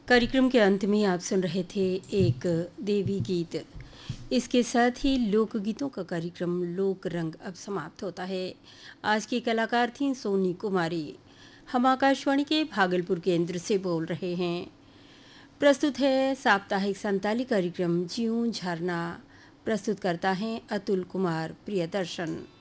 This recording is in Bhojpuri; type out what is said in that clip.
कार्यक्रम के अंत में आप सुन रहे थे एक देवी गीत। इसके साथ ही लोकगीतों का कार्यक्रम लोक रंग अब समाप्त होता है। आज की कलाकार थीं सोनी कुमारी। हम आकाशवाणी के भागलपुर केंद्र से बोल रहे हैं। प्रस्तुत है साप्ताहिक संताली कार्यक्रम ज्यों झरना। प्रस्तुत करता है अतुल कुमार प्रियदर्शन।